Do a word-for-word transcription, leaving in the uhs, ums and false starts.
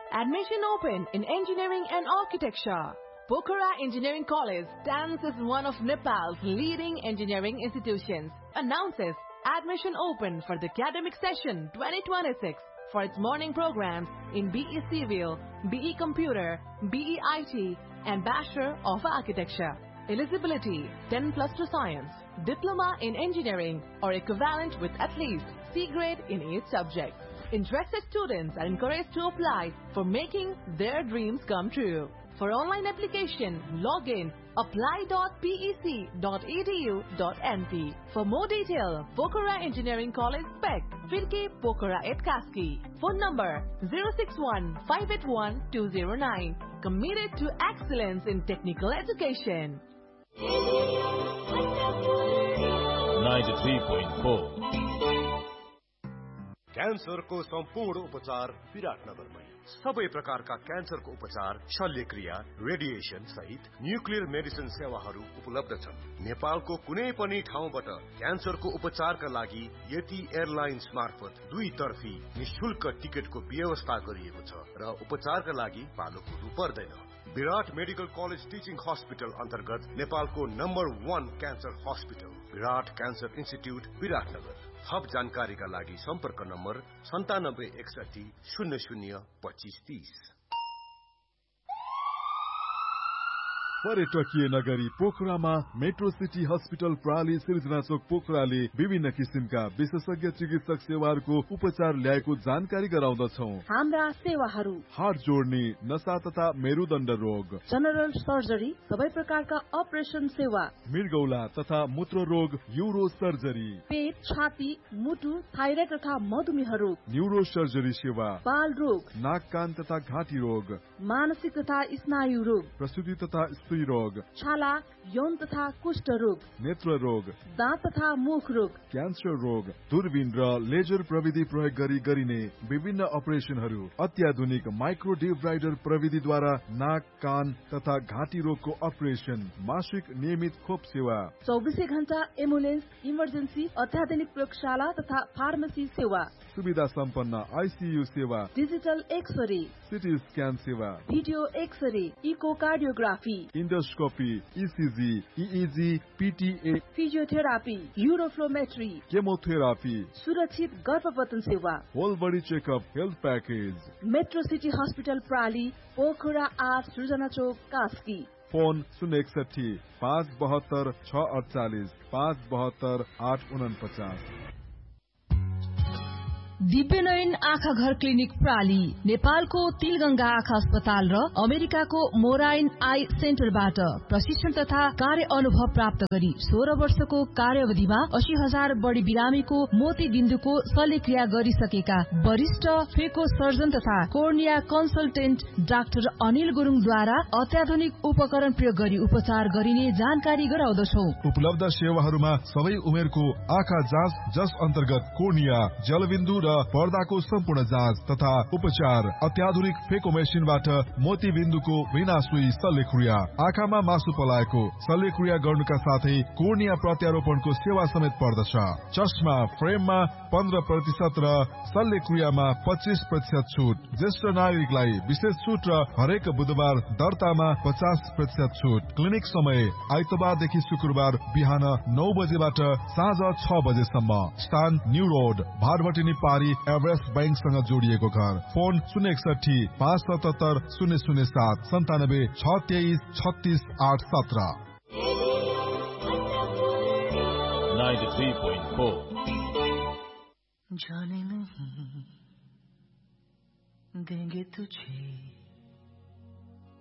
Admission open in engineering and architecture. Pokhara Engineering College stands as one of Nepal's leading engineering institutions. Announces admission open for the academic session twenty twenty-six for its morning programs in B E Civil, B E Computer, B E I T, and Bachelor of Architecture. Eligibility ten plus two science, diploma in engineering or equivalent with at least C grade in each subject. Interested students are encouraged to apply for making their dreams come true. For online application, log in apply dot p e c dot e d u dot n p. For more detail, Pokhara Engineering College Spec, Firke Pokhara at Kaski. Phone number zero six one five eight one two zero nine. Committed to excellence in technical education. ninety-three point four. क्यान्सरको सम्पूर्ण उपचार विराटनगरमै। सबै प्रकारका क्यान्सरको उपचार, शल्यक्रिया, radiation सहित nuclear medicine सेवाहरू उपलब्ध छन्। नेपालको कुनै पनि ठाउँबाट क्यान्सरको उपचारका लागि यति एयरलाइन्स मार्फत दुई तर्फी निशुल्क टिकटको व्यवस्था गरिएको छ र उपचारका लागि पालो कुर्नु पर्दैन। विराट मेडिकल कलेज टिचिङ हस्पिटल अन्तर्गत नेपालको नम्बर वन क्यान्सर हस्पिटल विराट क्यान्सर इन्स्टिट्युट विराटनगर। थप जानकारीका लागि सम्पर्क नम्बर सन्तानब्बे एकसठी शून्य शून्य पच्चीस तीस। पर्यटकीय नगरी पोखरामा मेट्रो सिटी हस्पिटल प्राली सिर्जना चोक पोखराले विभिन्न किसिमका विशेषज्ञ चिकित्सक सेवाहरूको उपचार ल्याएको जानकारी गराउँदछौ। हाम्रा सेवाहरू हाड जोड्ने, नसा तथा मेरुदण्ड रोग, जनरल सर्जरी, सबै प्रकारका अपरेसन सेवा, मृगौला तथा मूत्र रोग, यूरो सर्जरी, पेट, छाती, मुटु, थाइराइड तथा मधुमेह रोग, न्यूरो सर्जरी सेवा, बाल रोग, नाक कान तथा घाँटी रोग, मानसिक तथा स्नायु रोग, प्रसूति तथा स्त्री रोग, छाला, यौन तथा कुष्ठ रोग, नेत्र रोग, दाँत तथा मुख रोग, क्यान्सर रोग, दूरबीन र लेजर प्रविधि प्रयोग गरी गरिने विभिन्न अपरेसनहरू, अत्याधुनिक माइक्रो डिब्राइडर प्रविधिद्वारा नाक कान तथा घाँटी रोगको अपरेसन, मासिक नियमित खोप सेवा, चौबिसै घण्टा एम्बुलेन्स, इमर्जेन्सी, अत्याधुनिक प्रयोगशाला तथा फार्मेसी सेवा, सुविधा सम्पन्न आइसियू सेवा, डिजिटल एक्सरे, सिटी स्क्यान सेवा, video x-ray, echocardiography, endoscopy, ECG, इइजी, पिटिए, physiotherapy, uroflowmetry, chemotherapy, सुरक्षित गर्भपतन सेवा, whole body checkup health package. Metro city hospital प्राली, Pokhara आठ सृजना चोक कास्की। फोन शून्य एकसठी पाँच बहत्तर छ अडचालिस पाँच बहत्तर आठ उनपचास। दिव्यनयन आँखा घर क्लिनिक प्राली नेपालको तिलगंगा आँखा अस्पताल र अमेरिकाको मोराइन आई सेन्टरबाट प्रशिक्षण तथा कार्य अनुभव प्राप्त गरी सोह्र वर्षको कार्यावधिमा अस्सी हजार बढी बिरामीको मोती बिन्दुको शल्यक्रिया गरिसकेका वरिष्ठ फेको सर्जन तथा कोर्निया कन्सल्टेन्ट डाक्टर अनिल गुरुङद्वारा अत्याधुनिक उपकरण प्रयोग गरी उपचार गरिने जानकारी गराउँदछौ। उपलब्ध सेवाहरूमा सबै उमेरको आँखा जाँच, जस अन्तर्गत कोर्निया, जलबिन्दु र पर्दाको सम्पूर्ण जाँच तथा उपचार, अत्याधुनिक फेको मेसिनबाट मोती बिन्दुको बिना सुई शल्यक्रिया, आँखामा मासु पलाएको शल्यक्रिया गर्नुका साथै कोर्निया प्रत्यारोपणको सेवा समेत पर्दछ। चस्मा फ्रेममा पन्ध्र प्रतिशत र शल्यक्रियामा पच्चीस प्रतिशत छुट। ज्येष्ठ नागरिकलाई विशेष छुट र हरेक बुधबार दर्तामा पचास प्रतिशत छुट। क्लिनिक समय आइतबारदेखि शुक्रबार बिहान नौ बजेबाट साँझ छ बजेसम्म। स्थान न्यू रोड, भारभटिनी पारी, एभरेस्ट बैंकसँग जोडिएको घर। फोन शून्य एकसठी पाँच सतहत्तर शून्य शून्य सात सन्तानब्बे छ तेइस छत्तीस आठ सत्र। ninety-three point four. जाने नहीं देंगे तुझे